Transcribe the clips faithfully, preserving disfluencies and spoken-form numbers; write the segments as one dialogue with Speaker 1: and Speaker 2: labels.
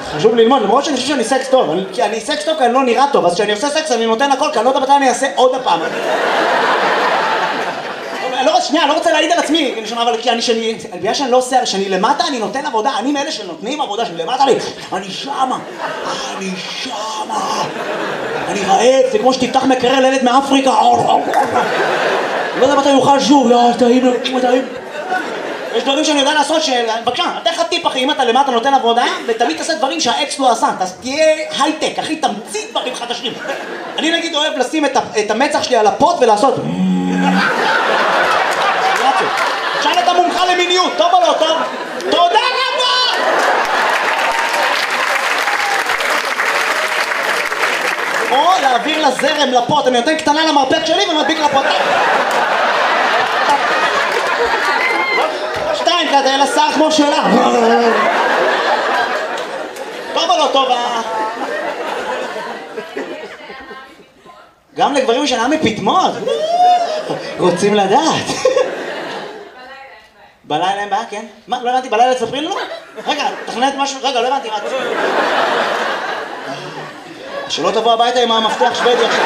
Speaker 1: חשוב ללמוד, למרות שאני חושב שאני סקס טוב, אני, כי אני סקס טוב כי אני לא נראה טוב, אז כשאני עושה סקס אני נותן הכל, כי אני לא יודע מתי אני אעשה עוד הפעם. אני לא, שנייה, אני לא רוצה להעיד על עצמי, אבל כי אני, שאני, בגלל שאני לא עושה, שאני למטה, אני נותן עבודה, אני מאלה שנותנים עבודה, שאני למטה לי, אני שמה, אני שמה, אני רעב, זה כמו שתפתח מקרר לילד מאפריקה, לא יודע מתי יוכל שוב, לא, טעים, טעים. יש דברים שאני יודע לעשות של... בבקשה, אתן לך טיפ אחי, אם אתה למטה נותן עבודה, ותמיד תעשה דברים שהאקס לא עשה, אתה תהיה הייטק, אחי, תמציא דברים חדשים. אני נגיד אוהב לשים את המצח שלי על הפוט ולעשות... שאל את המומחה למיניות, טוב או לא טוב? תודה רבה! או להעביר לזרם לפוט, אני נותן קטנה למרפק שלי ומדביק לפוט. שתיים, כזה, אלא שר כמו שלה. טוב או לא טוב? גם לגברים שנה מפתמות. רוצים לדעת. בלילה אין בעיה, כן? מה, לא הבנתי, בלילה תספרי לנו? רגע, תכנת משהו, רגע, לא הבנתי מה... שלא תבוא הביתה עם המפתח שוודי עכשיו.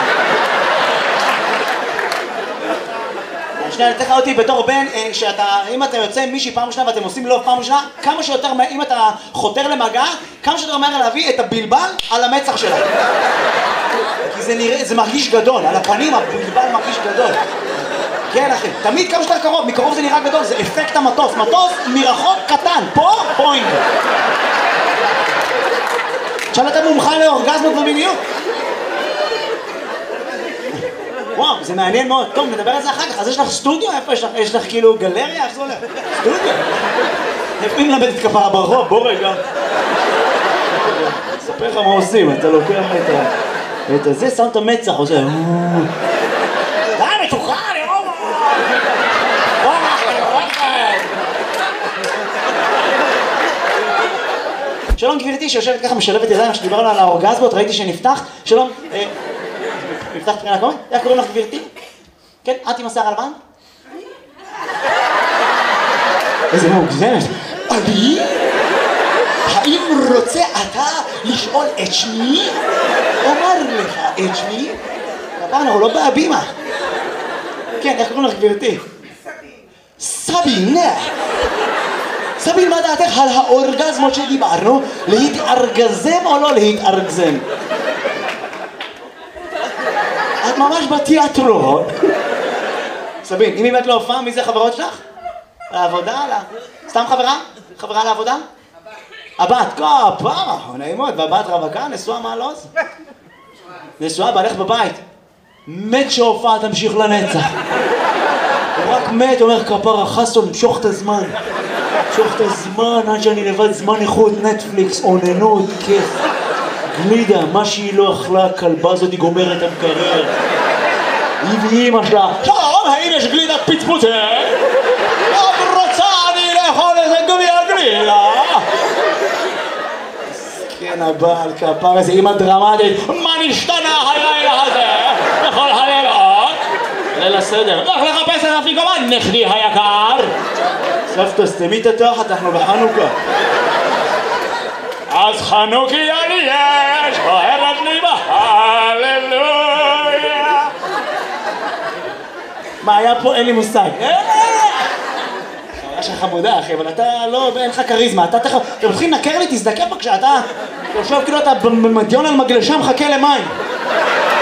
Speaker 1: שנייה, אני אתן לך אותי בתור בן, שאתה, אם אתה יוצא עם מישהי פעם ראשונה ואתם עושים לו פעם ראשונה, כמה שיותר, אם אתה חותר למגע, כמה שיותר מהר להביא את הבלבל על המצח שלה. כי זה נראה, זה מרגיש גדול, על הפנים הבלבל מרגיש גדול. כן אחי, תמיד כמה שיותר קרוב, מקרוב זה נראה גדול, זה אפקט המטוס, מטוס מרחוק קטן, פה פוינט. עכשיו אתה מומחה לאורגזמות ומיניות. וואו, זה מעניין מאוד. טוב, נדבר על זה אחר כך. אז יש לך סטודיו? איפה יש לך? יש לך כאילו גלריה? איך זה הולך? סטודיו? איפה אם למדת כפרה ברחוב? בוא רגע. אספר לך מה עושים, אתה לוקח את הזה, שם את המצח, עושה... די, מתוחה, אני רואה! וואו, אני רואה! שלום גבירתי, שיושבת ככה משלבת ידיים, שדיברנו על האורגזמות, ראיתי שנפתח. שלום. נפתח תחילה קוראים? איך קוראים לך גבירתי? כן, את עם השיער הלבן? איזה מוגזמת. אני? האם רוצה אתה לשאול את שמי? אומר לך את שמי? הפעם אנחנו לא בהבימה. כן, איך קוראים לך גבירתי? סבין. סבין, מה דעתך על האורגזמות שדיברנו? להתארגזם או לא להתארגזם? את ממש בתיאטרון. סבין, אם באמת לא הופעה, מי זה חברות שלך? לעבודה? סתם חברה? חברה לעבודה? הבת, כפרה, נעימות, והבת רווקה, נשואה מעלוז? נשואה, בעלך בבית. מת שהופעה תמשיך לנצח. הוא רק מת, אומר כפרה, חסון, משוך את הזמן. משוך את הזמן, עד שאני לבד זמן איכות, נטפליקס, עוננות, כיף. גלידה, מה שהיא לא אכלה, הכלבה הזאת היא גומרת המקרר. היא ואימא שלה. שלום, האם יש גלידת פצפוצה? עוד רוצה אני לאכול איזה גביע גלידה. כן, הבעל כפר איזה אימא דרמטית. מה נשתנה הלילה הזה? בכל הלילות? ליל הסדר. לך לחפש את אפיקומן, נכדי היקר. סבתא, סתמי את התחת, אנחנו בחנוכה. אז חנוכיה לי יש, בוערת לי בהללויה. מה היה פה? אין לי מושג. היה שלך חמודה אחי, אבל אתה לא, אין לך קריזמה. אתה תכף, אתם מתחילים לנקר לי, תזדקר בבקשה, אתה יושב כאילו אתה במדיון על מגלשה מחכה למים.